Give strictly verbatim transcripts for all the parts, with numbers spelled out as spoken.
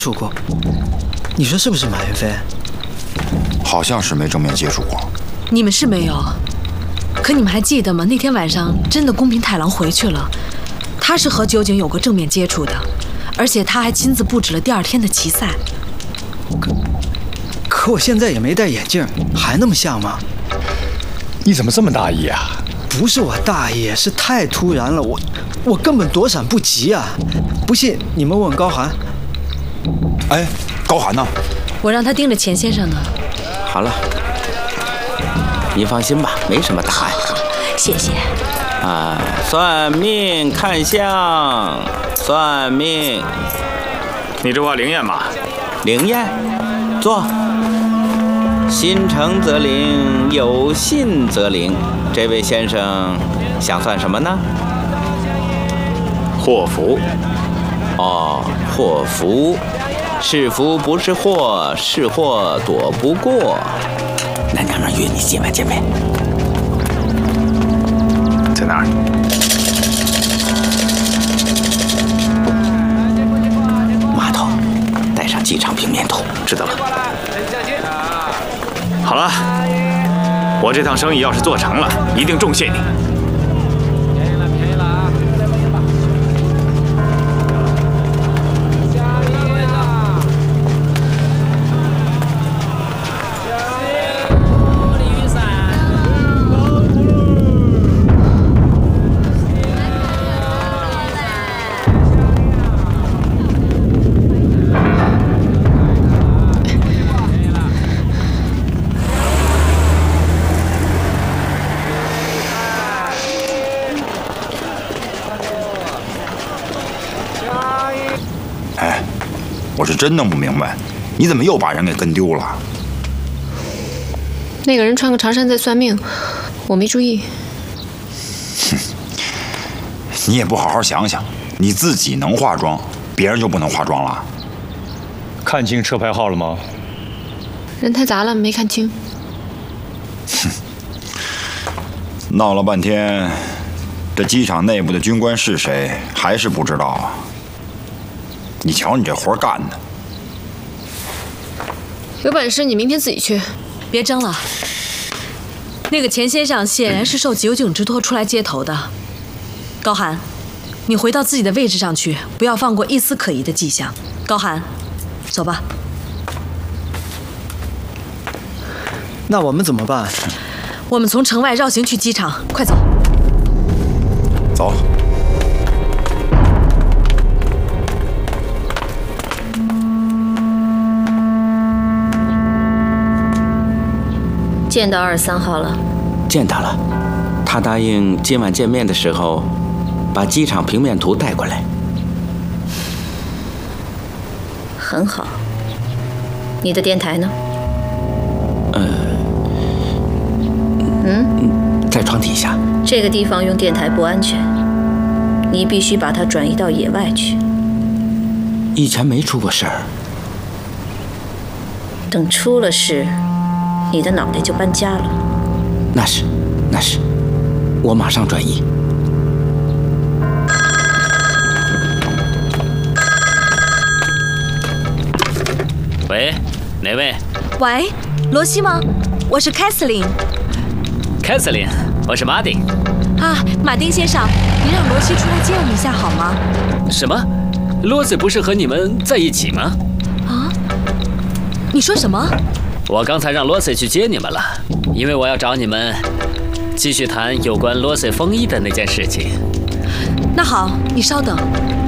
触过，你说是不是马云飞？ 好像是没正面接触过。 你们是没有，可你们还记得吗？那天晚上真的宫平太郎回去了，他是和酒井有过正面接触的，而且他还亲自布置了第二天的棋赛。 可可我现在也没戴眼镜，还那么像吗？ 你怎么这么大意啊？ 不是我大意，是太突然了，我我根本躲闪不及啊！不信你们问高寒。 哎，高寒呢？ 我让他盯着钱先生呢。 好了，你放心吧，没什么大碍。 谢谢。 啊，算命看相，算命。 你这话灵验吗？ 灵验，坐。心诚则灵，有信则灵。这位先生想算什么呢？ 祸福。 哦，祸福，是福不是祸，是祸躲不过。那娘们约你今晚见面， 在哪儿？ 码头，带上机场平面图。 知道了。好了，我这趟生意要是做成了，一定重谢你。 我是真弄不明白，你怎么又把人给跟丢了？ 那个人穿个长衫在算命，我没注意。 哼，你也不好好想想，你自己能化妆，别人就不能化妆了？ 看清车牌号了吗？ 人太杂了，没看清。 哼，闹了半天，这机场内部的军官是谁，还是不知道啊？你瞧你这活干的， 有本事你明天自己去。 别争了，那个钱先生显然是受酒井之托出来接头的。高寒，你回到自己的位置上去，不要放过一丝可疑的迹象。高寒，走吧。 那我们怎么办？ 我们从城外绕行去机场，快走。 走。 见到二十三号了， 见到了。他答应今晚见面的时候，把机场平面图带过来。 很好。你的电台呢？ 呃， 嗯， 在床底下。 这个地方用电台不安全，你必须把它转移到野外去。 以前没出过事儿。 等出了事，你的脑袋就搬家了。 那是，那是，我马上转移。 喂，哪位？ 喂，罗西吗？我是凯瑟琳。 凯瑟琳，我是马丁。 啊，马丁先生，您让罗西出来接我们一下好吗？ 什么？罗西不是和你们在一起吗？ 啊？你说什么？ 我刚才让罗西去接你们了，因为我要找你们继续谈有关罗西风衣的那件事情。 那好，你稍等。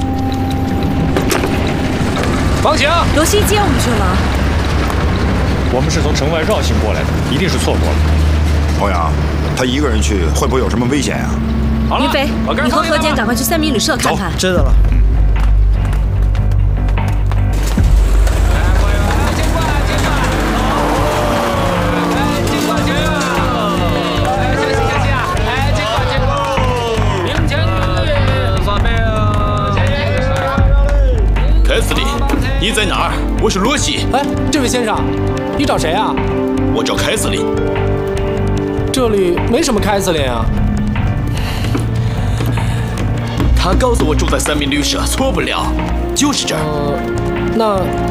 王晴， 罗西接我们去了。 我们是从城外绕行过来的，一定是错过了。 欧阳，他一个人去会不会有什么危险呀？ 好了， 云飞，你和何坚赶快去三民旅社看看。 知道了。 凯瑟琳，你在哪儿？我是罗西。 哎，这位先生，你找谁啊？ 我找凯瑟琳。 这里没什么凯瑟琳啊。 他告诉我住在三民旅社，错不了，就是这儿。 呃，那